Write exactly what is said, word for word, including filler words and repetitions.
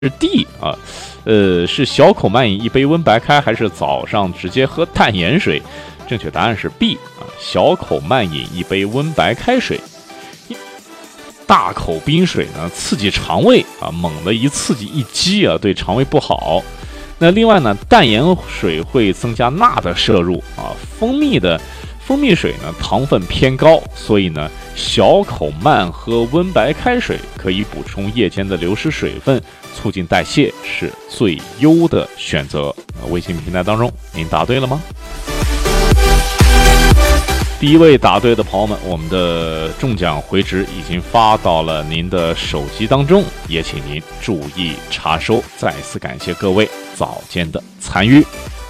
是 D 啊，呃，是小口慢饮一杯温白开，还是早上直接喝淡盐水？正确答案是 B 啊，小口慢饮一杯温白开水。大口冰水呢，刺激肠胃啊，猛的一刺激一激啊，对肠胃不好。那另外呢，淡盐水会增加钠的摄入啊，蜂蜜的蜂蜜水呢，糖分偏高，所以呢，小口慢喝温白开水可以补充夜间的流失水分，促进代谢，是最优的选择。微信平台当中，您答对了吗？第一位答对的朋友们，我们的中奖回执已经发到了您的手机当中，也请您注意查收。再次感谢各位早间的参与。